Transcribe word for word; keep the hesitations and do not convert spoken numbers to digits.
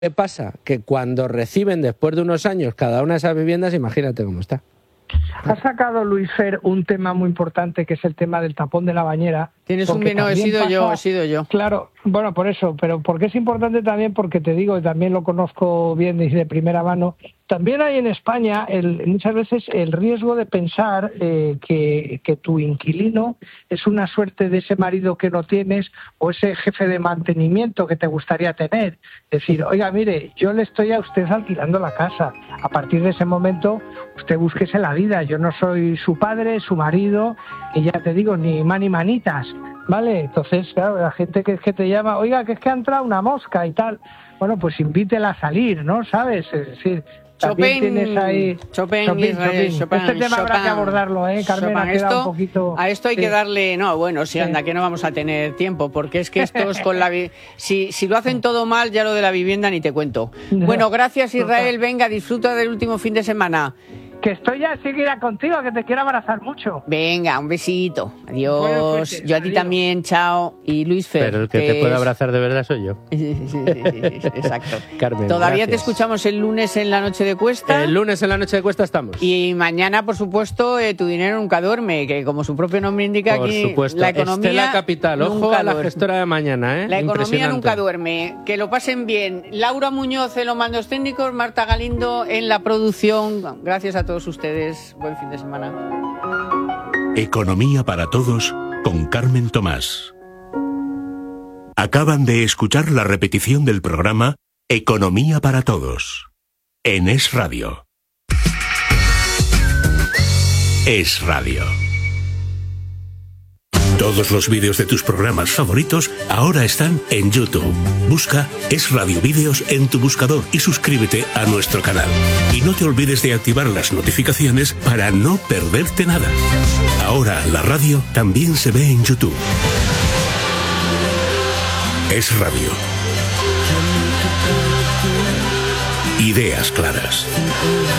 ¿Qué pasa? Que cuando reciben después de unos años cada una de esas viviendas, imagínate cómo está. Ha sacado Luis Fer un tema muy importante, que es el tema del tapón de la bañera. Tienes un bien, no, he sido pasa, yo, he sido yo. Claro, bueno, por eso, pero porque es importante también, porque te digo, y también lo conozco bien de primera mano, también hay en España el, muchas veces el riesgo de pensar eh, que, que tu inquilino es una suerte de ese marido que no tienes o ese jefe de mantenimiento que te gustaría tener. Es decir, oiga, mire, yo le estoy a usted alquilando la casa. A partir de ese momento, usted búsquese la vida. Yo no soy su padre, su marido, y ya te digo, ni man ni manitas, ¿vale? Entonces, claro, la gente que, que te llama, oiga, que es que ha entrado una mosca y tal. Bueno, pues invítela a salir, ¿no? ¿Sabes? Es decir, también Chopin, tienes ahí... Chopin, Chopin, Israel, Chopin. Chopin, Este tema Chopin, habrá que abordarlo, ¿eh, Carmen? Chopin. Ha quedado Esto, un poquito... A esto hay sí. que darle... No, bueno, sí, Sí. anda, que no vamos a tener tiempo, porque es que esto es con la... vi- Si, si lo hacen todo mal, ya lo de la vivienda ni te cuento. No. Bueno, gracias, Israel. Venga, disfruta del último fin de semana. Que estoy ya enseguida contigo, que te quiero abrazar mucho. Venga, un besito. Adiós. Bueno, pues, Yo a ti adiós. también, chao. Y Luis Fer. Pero el que te es- puede abrazar de verdad soy yo. Sí, sí, sí, sí, sí, sí, exacto. Carmen, Todavía te gracias. escuchamos el lunes en la noche de Cuesta. El lunes en la noche de Cuesta estamos. Y mañana, por supuesto, eh, tu dinero nunca duerme, que como su propio nombre indica, Por aquí supuesto. la economía Estela Capital, ojo nunca a la duerme. gestora de mañana, ¿eh? La economía Impresionante. nunca duerme. Que lo pasen bien. Laura Muñoz en los mandos técnicos, Marta Galindo en la producción. Gracias a todos ustedes. Buen fin de semana. Economía para todos con Carmen Tomás. Acaban de escuchar la repetición del programa Economía para todos en Es Radio. Es Radio. Todos los vídeos de tus programas favoritos ahora están en YouTube. Busca Es Radio Vídeos en tu buscador y suscríbete a nuestro canal. Y no te olvides de activar las notificaciones para no perderte nada. Ahora la radio también se ve en YouTube. Es Radio. Ideas claras.